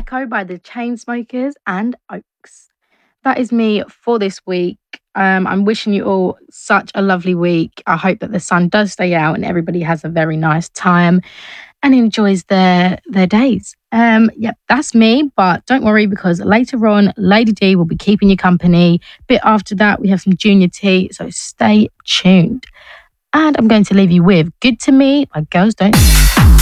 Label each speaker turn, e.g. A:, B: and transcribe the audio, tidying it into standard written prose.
A: Echo by the Chainsmokers and Oaks. That is me for this week. I'm wishing you all such a lovely week. I hope that the sun does stay out and everybody has a very nice time and enjoys their days. Yep, that's me. But don't worry because later on, Lady D will be keeping you company. Bit after that, we have some Junior T. So stay tuned. And I'm going to leave you with "Good to Me" by Girls Don't.